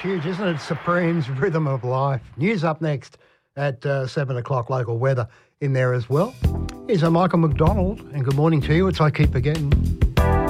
huge, isn't it? Supreme's Rhythm of Life. News up next at 7 o'clock, local weather in there as well. Here's Michael McDonald, and good morning to you. It's I Keep Forgetting.